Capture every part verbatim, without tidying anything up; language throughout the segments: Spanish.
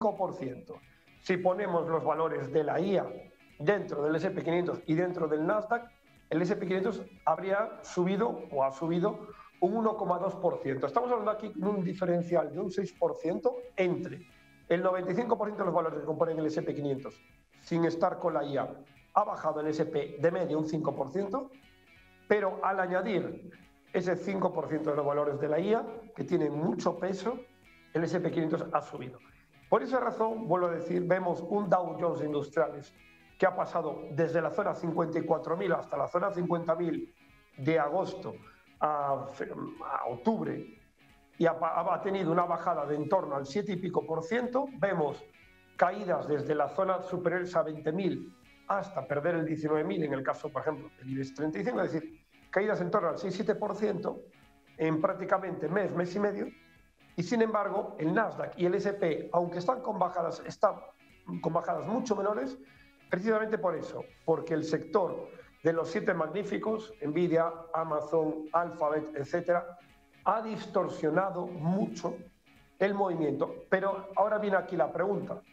por ciento. Si ponemos los valores de la I A dentro del ese and pe quinientos y dentro del Nasdaq, el ese and pe quinientos habría subido o ha subido un uno coma dos por ciento. Estamos hablando aquí de un diferencial de un seis por ciento entre el noventa y cinco por ciento de los valores que componen el ese and pe quinientos sin estar con la I A. Ha bajado el ese and pe de media un cinco por ciento, pero al añadir ese cinco por ciento de los valores de la I A, que tiene mucho peso, el ese and pe quinientos ha subido. Por esa razón, vuelvo a decir, vemos un Dow Jones de Industriales que ha pasado desde la zona cincuenta y cuatro mil hasta la zona cincuenta mil de agosto a, a octubre y ha, ha tenido una bajada de en torno al siete y pico por ciento. Vemos caídas desde la zona superiores a veinte mil hasta perder el diecinueve mil en el caso, por ejemplo, del IBEX treinta y cinco, es decir, caídas en torno al seis siete por ciento en prácticamente mes, mes y medio. Y sin embargo, el Nasdaq y el ese and pe, aunque están con bajadas, están con bajadas mucho menores, precisamente por eso, porque el sector de los siete magníficos, Nvidia, Amazon, Alphabet, etcétera, ha distorsionado mucho el movimiento. Pero ahora viene aquí la pregunta.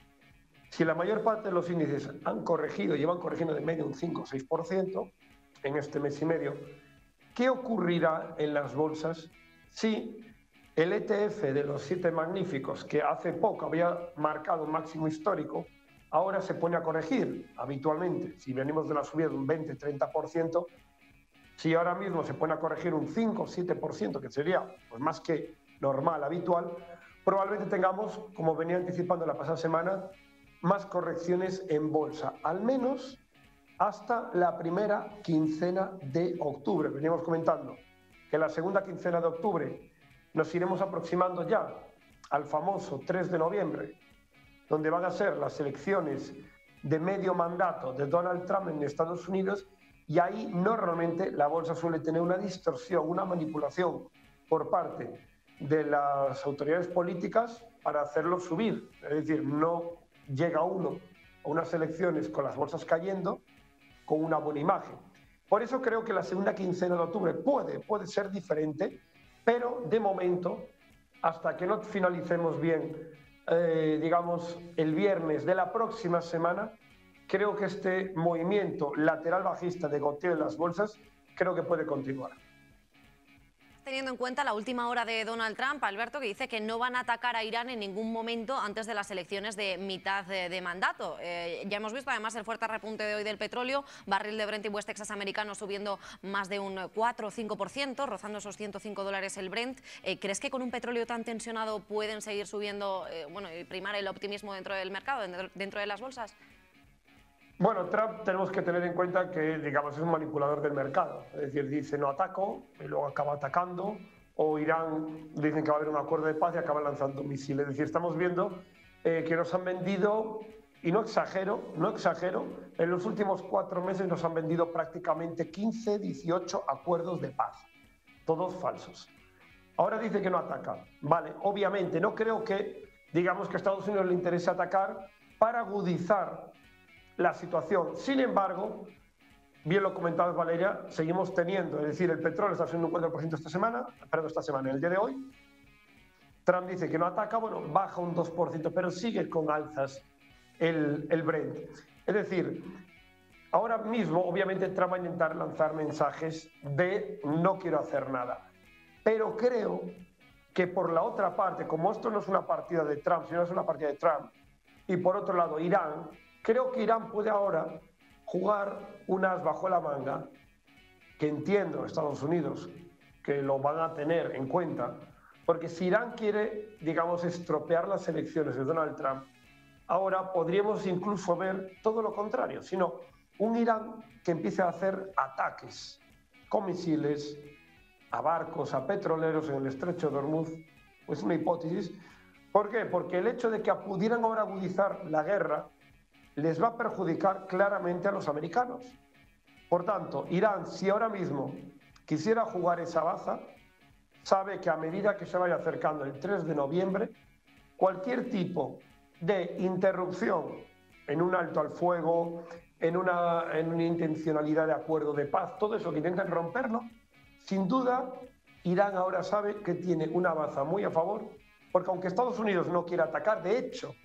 Si la mayor parte de los índices han corregido, llevan corrigiendo de medio un cinco o seis por ciento en este mes y medio, ¿qué ocurrirá en las bolsas si el E T F de los siete magníficos, que hace poco había marcado un máximo histórico, ahora se pone a corregir habitualmente? Si venimos de una subida de un veinte a treinta por ciento, si ahora mismo se pone a corregir un cinco o siete por ciento, que sería pues, más que normal, habitual, probablemente tengamos, como venía anticipando la pasada semana, más correcciones en bolsa, al menos hasta la primera quincena de octubre. Veníamos comentando que la segunda quincena de octubre nos iremos aproximando ya al famoso tres de noviembre, donde van a ser las elecciones de medio mandato de Donald Trump en Estados Unidos, y ahí normalmente la bolsa suele tener una distorsión, una manipulación por parte de las autoridades políticas para hacerlo subir. Es decir, no llega uno a unas elecciones con las bolsas cayendo con una buena imagen. Por eso creo que la segunda quincena de octubre puede, puede ser diferente, pero de momento, hasta que no finalicemos bien, eh, digamos, el viernes de la próxima semana, creo que este movimiento lateral bajista de goteo en las bolsas creo que puede continuar. Teniendo en cuenta la última hora de Donald Trump, Alberto, que dice que no van a atacar a Irán en ningún momento antes de las elecciones de mitad de, de mandato. Eh, ya hemos visto además el fuerte repunte de hoy del petróleo, barril de Brent y West Texas americano subiendo más de un cuatro o cinco por ciento, rozando esos ciento cinco dólares el Brent. Eh, ¿Crees que con un petróleo tan tensionado pueden seguir subiendo, eh, bueno, y primar el optimismo dentro del mercado, dentro, dentro de las bolsas? Bueno, Trump tenemos que tener en cuenta que, digamos, es un manipulador del mercado. Es decir, dice no ataco y luego acaba atacando, o Irán dicen que va a haber un acuerdo de paz y acaba lanzando misiles. Es decir, estamos viendo eh, que nos han vendido, y no exagero, no exagero, en los últimos cuatro meses nos han vendido prácticamente quince, dieciocho acuerdos de paz, todos falsos. Ahora dice que no ataca. Vale, obviamente, no creo que, digamos, que a Estados Unidos le interese atacar para agudizar la situación. Sin embargo, bien lo comentaba Valeria, seguimos teniendo, es decir, el petróleo está subiendo un cuatro por ciento esta semana, perdón, esta semana, el día de hoy. Trump dice que no ataca, bueno, baja un dos por ciento, pero sigue con alzas el, el Brent. Es decir, ahora mismo, obviamente, Trump va a intentar lanzar mensajes de no quiero hacer nada. Pero creo que por la otra parte, como esto no es una partida de Trump, sino es una partida de Trump, y por otro lado, Irán, creo que Irán puede ahora jugar unas bajo la manga, que entiendo Estados Unidos que lo van a tener en cuenta, porque si Irán quiere, digamos, estropear las elecciones de Donald Trump, ahora podríamos incluso ver todo lo contrario, sino un Irán que empiece a hacer ataques con misiles a barcos, a petroleros en el estrecho de Hormuz. Pues una hipótesis. ¿Por qué? Porque el hecho de que pudieran ahora agudizar la guerra les va a perjudicar claramente a los americanos. Por tanto, Irán, si ahora mismo quisiera jugar esa baza, sabe que a medida que se vaya acercando el tres de noviembre, cualquier tipo de interrupción en un alto al fuego, en una, en una intencionalidad de acuerdo de paz, todo eso que intentan romperlo, sin duda, Irán ahora sabe que tiene una baza muy a favor, porque aunque Estados Unidos no quiera atacar, de hecho,